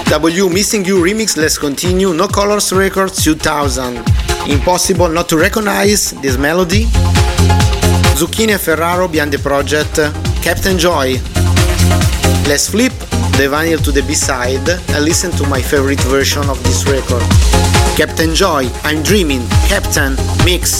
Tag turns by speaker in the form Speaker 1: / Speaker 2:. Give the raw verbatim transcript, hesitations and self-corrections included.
Speaker 1: W Missing You remix, let's continue. No Colors Records two thousand. Impossible not to recognize this melody. Zucchini and Ferraro behind the project. Captain Joy. Let's flip the vinyl to the B-side and listen to my favorite version of this record. Captain Joy, I'm Dreaming, Captain Mix.